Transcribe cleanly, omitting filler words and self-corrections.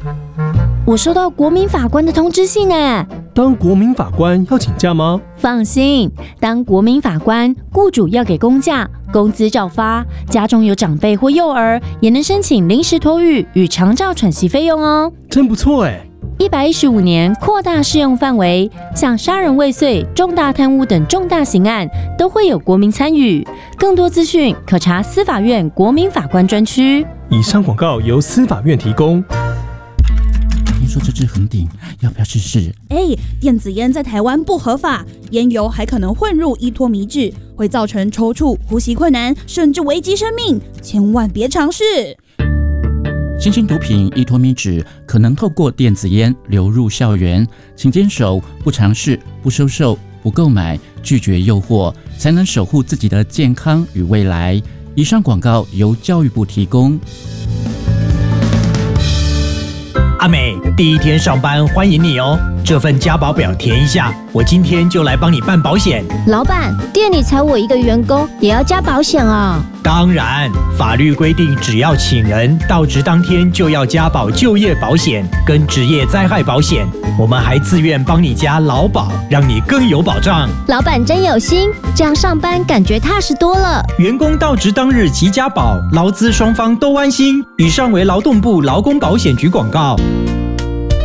我收到国民法官的通知信呢。 当国民法官要请假吗？ 放心，当国民法官，雇主要给公假，工资照发，家中有长辈或幼儿，也能申请临时托育与长照喘息费用哦。 真不错哎 ！115年扩大适用范围，像杀人未遂、重大贪污等重大刑案都会有国民参与。更多资讯可查司法院国民法官专区。 以上广告由司法院提供。 听说这支很顶，要不要试试？ 电子烟在台湾不合法，烟油还可能混入依托米脂，会造成抽搐、呼吸困难，甚至危及生命，千万别尝试。 新型毒品依托米脂可能透过电子烟流入校园，请坚守不尝试、不收受、不购买、拒绝诱惑，才能守护自己的健康与未来。以上广告由教育部提供。 阿美，第一天上班欢迎你哦！这份加保表填一下，我今天就来帮你办保险。 老板，店里才我一个员工，也要加保险啊？ 当然，法律规定，只要请人到职当天就要加保就业保险跟职业灾害保险。我们还自愿帮你加劳保，让你更有保障。 老板真有心，这样上班感觉踏实多了。 员工到职当日即加保，劳资双方都安心。以上为劳动部劳工保险局广告。